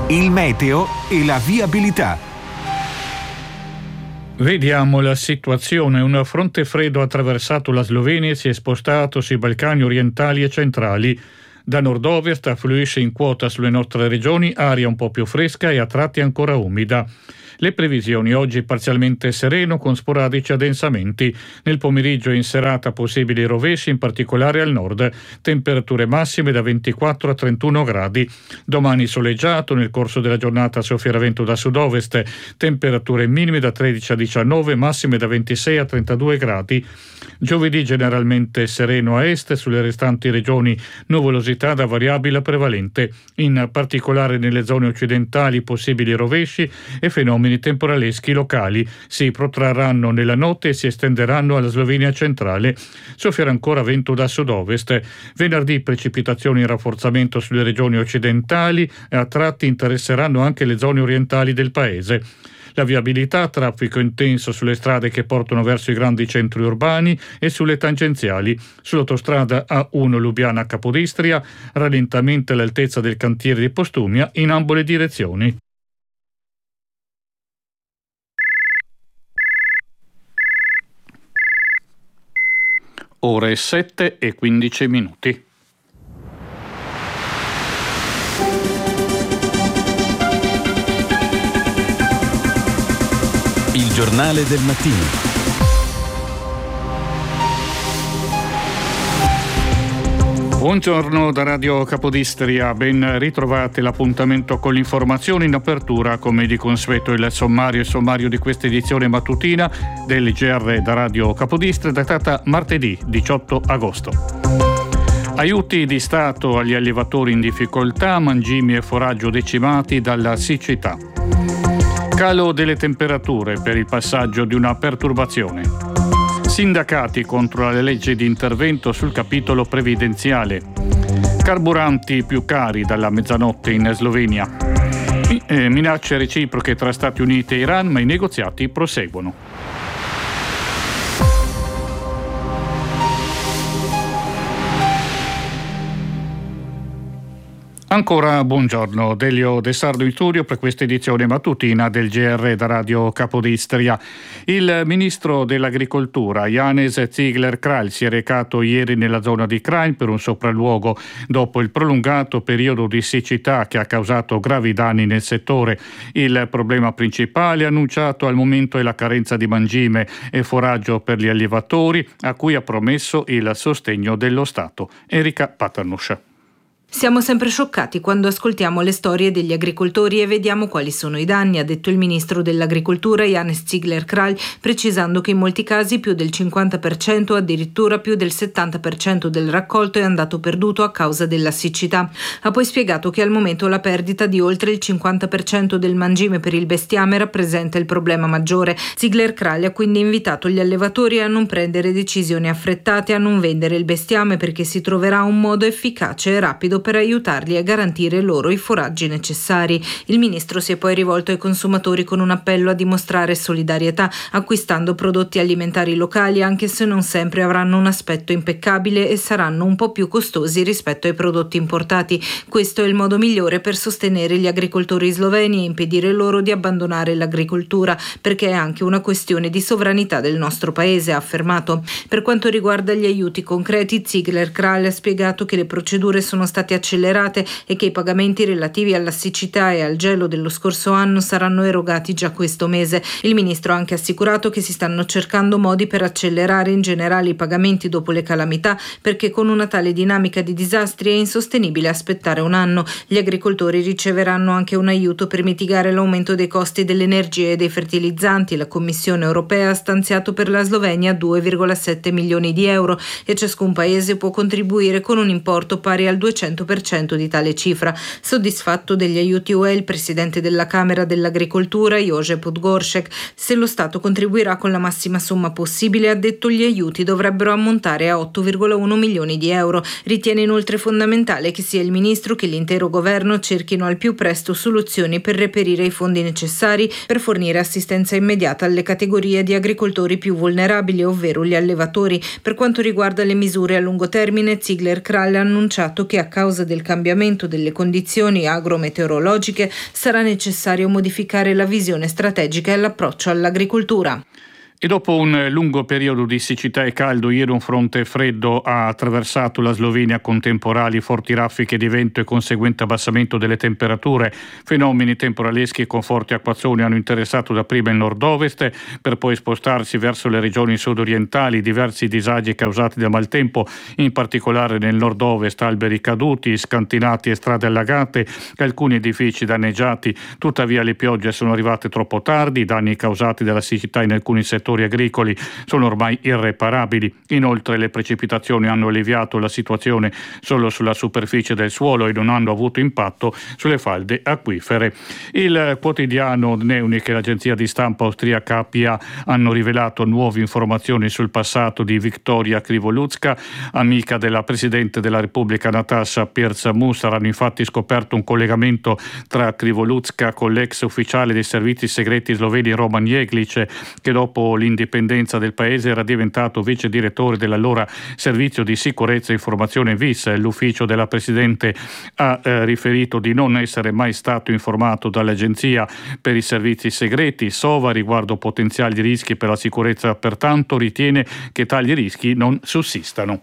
il meteo e la viabilità. Vediamo la situazione. Un fronte freddo ha attraversato la Slovenia e si è spostato sui Balcani orientali e centrali. Da nord-ovest affluisce in quota sulle nostre regioni aria un po' più fresca e a tratti ancora umida. Le previsioni: oggi parzialmente sereno con sporadici addensamenti. Nel pomeriggio e in serata possibili rovesci, in particolare al nord. Temperature massime da 24 a 31 gradi. Domani soleggiato, nel corso della giornata soffierà vento da sud-ovest. Temperature minime da 13 a 19, massime da 26 a 32 gradi. Giovedì generalmente sereno a est, sulle restanti regioni nuvolosità da variabile a prevalente. In particolare nelle zone occidentali possibili rovesci e fenomeni temporaleschi locali si protrarranno nella notte e si estenderanno alla Slovenia centrale. Soffierà ancora vento da sud-ovest. Venerdì precipitazioni in rafforzamento sulle regioni occidentali e a tratti interesseranno anche le zone orientali del paese. La viabilità: traffico intenso sulle strade che portano verso i grandi centri urbani e sulle tangenziali. Sull'autostrada A1 Lubiana-Capodistria, rallentamento all'altezza del cantiere di Postumia in ambo le direzioni. Ore 7 e 15 minuti. Il giornale del mattino. Buongiorno da Radio Capodistria, ben ritrovate l'appuntamento con l'informazione. In apertura, come di consueto, il sommario di questa edizione mattutina del GR da Radio Capodistria, datata martedì 18 agosto. Aiuti di Stato agli allevatori in difficoltà, mangimi e foraggio decimati dalla siccità. Calo delle temperature per il passaggio di una perturbazione. Sindacati contro la legge di intervento sul capitolo previdenziale. Carburanti più cari dalla mezzanotte in Slovenia. Minacce reciproche tra Stati Uniti e Iran, ma i negoziati proseguono. Ancora buongiorno, Delio De Sardo in studio per questa edizione mattutina del GR da Radio Capodistria. Il ministro dell'Agricoltura Janez Ziegler-Kralj si è recato ieri nella zona di Krain per un sopralluogo dopo il prolungato periodo di siccità che ha causato gravi danni nel settore. Il problema principale annunciato al momento è la carenza di mangime e foraggio per gli allevatori, a cui ha promesso il sostegno dello Stato. Erika Paternusch. Siamo sempre scioccati quando ascoltiamo le storie degli agricoltori e vediamo quali sono i danni, ha detto il ministro dell'Agricoltura Janez Ziegler-Kralj, precisando che in molti casi più del 50%, addirittura più del 70% del raccolto è andato perduto a causa della siccità. Ha poi spiegato che al momento la perdita di oltre il 50% del mangime per il bestiame rappresenta il problema maggiore. Ziegler-Kralj ha quindi invitato gli allevatori a non prendere decisioni affrettate, a non vendere il bestiame perché si troverà un modo efficace e rapido per aiutarli a garantire loro i foraggi necessari. Il ministro si è poi rivolto ai consumatori con un appello a dimostrare solidarietà, acquistando prodotti alimentari locali anche se non sempre avranno un aspetto impeccabile e saranno un po' più costosi rispetto ai prodotti importati. Questo è il modo migliore per sostenere gli agricoltori sloveni e impedire loro di abbandonare l'agricoltura, perché è anche una questione di sovranità del nostro paese, ha affermato. Per quanto riguarda gli aiuti concreti, Ziegler-Kralj ha spiegato che le procedure sono state accelerate e che i pagamenti relativi alla siccità e al gelo dello scorso anno saranno erogati già questo mese. Il ministro ha anche assicurato che si stanno cercando modi per accelerare in generale i pagamenti dopo le calamità, perché con una tale dinamica di disastri è insostenibile aspettare un anno. Gli agricoltori riceveranno anche un aiuto per mitigare l'aumento dei costi dell'energia e dei fertilizzanti. La Commissione europea ha stanziato per la Slovenia 2,7 milioni di euro e ciascun paese può contribuire con un importo pari al 200% di tale cifra. Soddisfatto degli aiuti UE il presidente della Camera dell'Agricoltura Jože Podgoršek. Se lo Stato contribuirà con la massima somma possibile, ha detto, gli aiuti dovrebbero ammontare a 8,1 milioni di euro. Ritiene inoltre fondamentale che sia il ministro che l'intero governo cerchino al più presto soluzioni per reperire i fondi necessari per fornire assistenza immediata alle categorie di agricoltori più vulnerabili, ovvero gli allevatori. Per quanto riguarda le misure a lungo termine, Ziegler-Kralj ha annunciato che a causa causa del cambiamento delle condizioni agrometeorologiche sarà necessario modificare la visione strategica e l'approccio all'agricoltura. E dopo un lungo periodo di siccità e caldo, ieri un fronte freddo ha attraversato la Slovenia con temporali, forti raffiche di vento e conseguente abbassamento delle temperature. Fenomeni temporaleschi con forti acquazzoni hanno interessato dapprima il nord-ovest per poi spostarsi verso le regioni sud-orientali. Diversi disagi causati da maltempo, in particolare nel nord-ovest, alberi caduti, scantinati e strade allagate, alcuni edifici danneggiati. Tuttavia le piogge sono arrivate troppo tardi, i danni causati dalla siccità in alcuni settori agricoli sono ormai irreparabili. Inoltre le precipitazioni hanno alleviato la situazione solo sulla superficie del suolo e non hanno avuto impatto sulle falde acquifere. Il quotidiano Dnevnik e l'agenzia di stampa austriaca APA hanno rivelato nuove informazioni sul passato di Viktoria Krivolutska, amica della Presidente della Repubblica Natasha Pirc-Musar. Hanno infatti scoperto un collegamento tra Krivolutska con l'ex ufficiale dei servizi segreti sloveni Roman Jeglic, che dopo l'indipendenza del paese era diventato vice direttore dell'allora Servizio di Sicurezza e Informazione VIS. L'ufficio della Presidente ha riferito di non essere mai stato informato dall'Agenzia per i Servizi Segreti SOVA riguardo potenziali rischi per la sicurezza, pertanto ritiene che tali rischi non sussistano.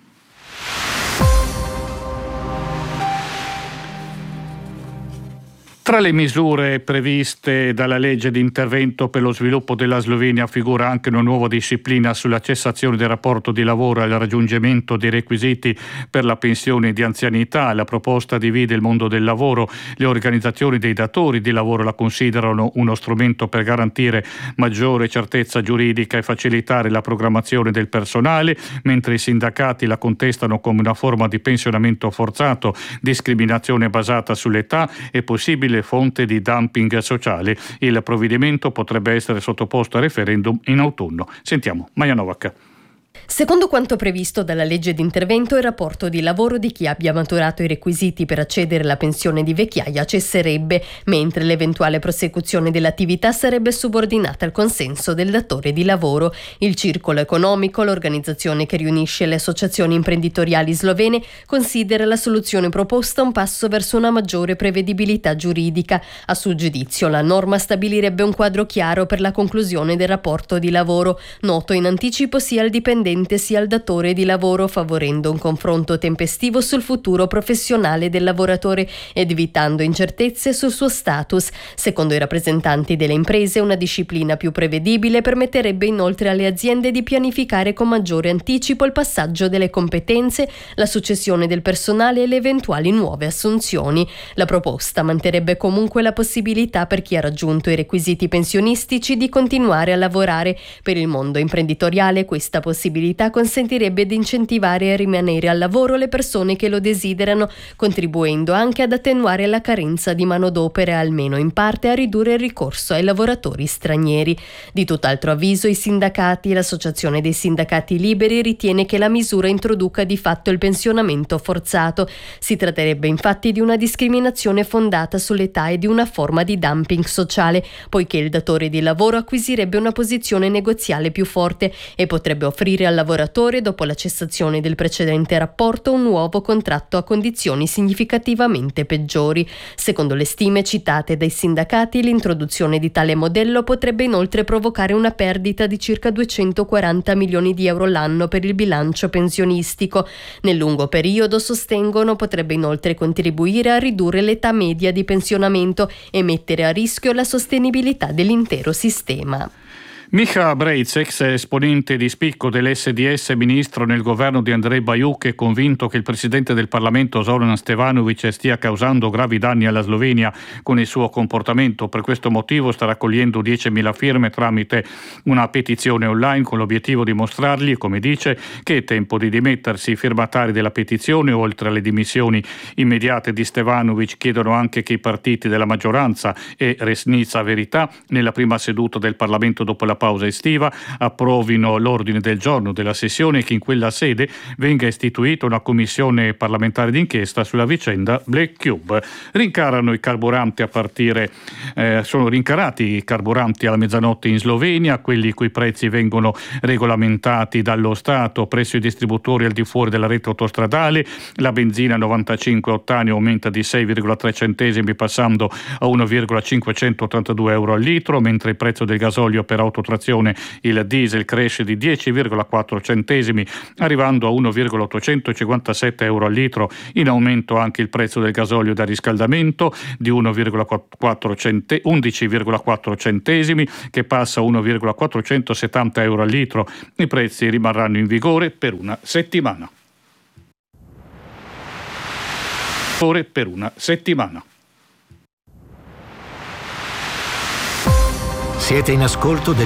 Tra le misure previste dalla legge di intervento per lo sviluppo della Slovenia figura anche una nuova disciplina sulla cessazione del rapporto di lavoro e il raggiungimento dei requisiti per la pensione di anzianità. La proposta divide il mondo del lavoro. Le organizzazioni dei datori di lavoro la considerano uno strumento per garantire maggiore certezza giuridica e facilitare la programmazione del personale, mentre i sindacati la contestano come una forma di pensionamento forzato, discriminazione basata sull'età e possibile fonte di dumping sociale. Il provvedimento potrebbe essere sottoposto a referendum in autunno. Sentiamo Maja Novak. Secondo quanto previsto dalla legge d'intervento, il rapporto di lavoro di chi abbia maturato i requisiti per accedere alla pensione di vecchiaia cesserebbe, mentre l'eventuale prosecuzione dell'attività sarebbe subordinata al consenso del datore di lavoro. Il Circolo Economico, l'organizzazione che riunisce le associazioni imprenditoriali slovene, considera la soluzione proposta un passo verso una maggiore prevedibilità giuridica. A suo giudizio, la norma stabilirebbe un quadro chiaro per la conclusione del rapporto di lavoro, noto in anticipo sia al dipendente sia al datore di lavoro, favorendo un confronto tempestivo sul futuro professionale del lavoratore ed evitando incertezze sul suo status. Secondo i rappresentanti delle imprese, una disciplina più prevedibile permetterebbe inoltre alle aziende di pianificare con maggiore anticipo il passaggio delle competenze, la successione del personale e le eventuali nuove assunzioni. La proposta manterrebbe comunque la possibilità per chi ha raggiunto i requisiti pensionistici di continuare a lavorare. Per il mondo imprenditoriale questa possibilità consentirebbe di incentivare e rimanere al lavoro le persone che lo desiderano, contribuendo anche ad attenuare la carenza di manodopera e almeno in parte a ridurre il ricorso ai lavoratori stranieri. Di tutt'altro avviso i sindacati. L'Associazione dei Sindacati Liberi ritiene che la misura introduca di fatto il pensionamento forzato. Si tratterebbe infatti di una discriminazione fondata sull'età e di una forma di dumping sociale, poiché il datore di lavoro acquisirebbe una posizione negoziale più forte e potrebbe offrire al lavoratore, dopo la cessazione del precedente rapporto, un nuovo contratto a condizioni significativamente peggiori. Secondo le stime citate dai sindacati, l'introduzione di tale modello potrebbe inoltre provocare una perdita di circa 240 milioni di euro l'anno per il bilancio pensionistico. Nel lungo periodo, sostengono, potrebbe inoltre contribuire a ridurre l'età media di pensionamento e mettere a rischio la sostenibilità dell'intero sistema. Micha Breitz, ex esponente di spicco dell'SDS, ministro nel governo di Andrej Bajuk, è convinto che il presidente del Parlamento Zoran Stevanovic stia causando gravi danni alla Slovenia con il suo comportamento. Per questo motivo sta raccogliendo 10.000 firme tramite una petizione online con l'obiettivo di mostrargli, come dice, che è tempo di dimettersi. I firmatari della petizione, oltre alle dimissioni immediate di Stevanovic, chiedono anche che i partiti della maggioranza e Resnica Verità, nella prima seduta del Parlamento dopo la pausa estiva approvino l'ordine del giorno della sessione e che in quella sede venga istituita una commissione parlamentare d'inchiesta sulla vicenda Black Cube. Rincarano i carburanti sono rincarati i carburanti alla mezzanotte in Slovenia, quelli i cui prezzi vengono regolamentati dallo Stato presso i distributori al di fuori della rete autostradale. La benzina 95 ottani aumenta di 6,3 centesimi passando a 1,582 euro al litro, mentre il prezzo del gasolio per autotrazione, il diesel, cresce di 10,4 centesimi arrivando a 1,857 euro al litro. In aumento anche il prezzo del gasolio da riscaldamento di 11,4 centesimi che passa a 1,470 euro al litro. I prezzi rimarranno in vigore per una settimana. Siete in ascolto del